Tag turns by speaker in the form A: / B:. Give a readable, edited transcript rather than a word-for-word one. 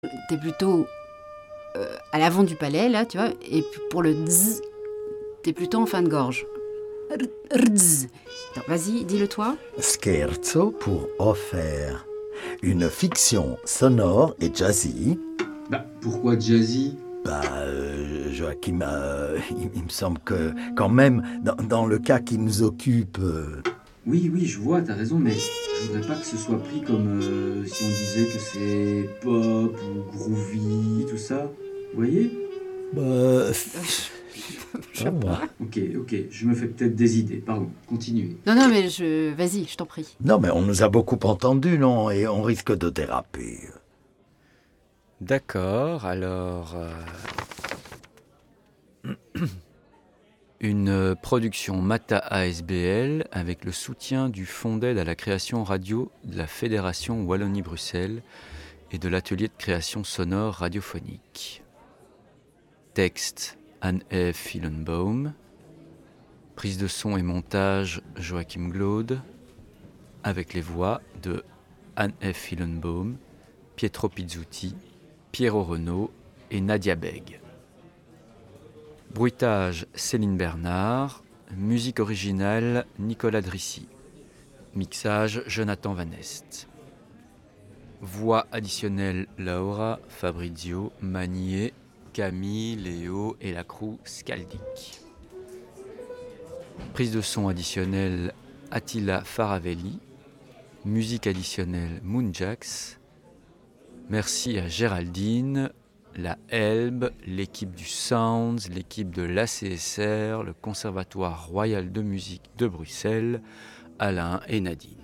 A: T'es plutôt à l'avant du palais, là, tu vois, et pour le ds, t'es plutôt en fin de gorge. Rdz. Attends, vas-y, dis-le toi.
B: Scherzo pour offert. Une fiction sonore et jazzy.
C: Bah, pourquoi jazzy ?
B: Joachim, il me semble que quand même, dans le cas qui nous occupe...
C: Oui, je vois, t'as raison, mais je voudrais pas que ce soit pris comme si on disait que c'est pop ou groovy, tout ça. Vous voyez ?
B: Ça va.
C: Ok, je me fais peut-être des idées, pardon, continuez.
A: Non, mais vas-y, je t'en prie.
B: Non, mais on nous a beaucoup entendu, non ? Et on risque de déraper.
D: D'accord, alors... Une production Mata ASBL avec le soutien du Fonds d'aide à la création radio de la Fédération Wallonie-Bruxelles et de l'atelier de création sonore radiophonique. Texte Anne-Ève Filenbaum. Prise de son et montage Joachim Glaude. Avec les voix de Anne-Ève Filenbaum, Pietro Pizzuti, Piero Renaud et Nadia Beg. Bruitage Céline Bernard, musique originale Nicolas Drissy, mixage Jonathan Van Est. Voix additionnelle Laura, Fabrizio, Manier, Camille, Léo et la crew Scaldic. Prise de son additionnelle Attila Faravelli, musique additionnelle Moonjax. Merci à Géraldine, la Elbe, l'équipe du Sounds, l'équipe de l'ACSR, le Conservatoire Royal de Musique de Bruxelles, Alain et Nadine.